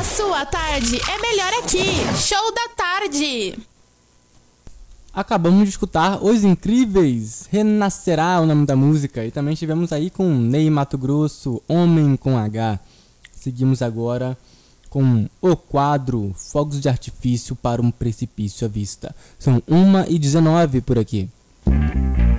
sua tarde é melhor aqui. Show da tarde. Acabamos de escutar Os Incríveis, Renascerá o nome da música. E também estivemos aí com Ney Matogrosso, Homem com H. Seguimos agora com o quadro Fogos de Artifício para um Precipício à Vista. São 1h19 por aqui.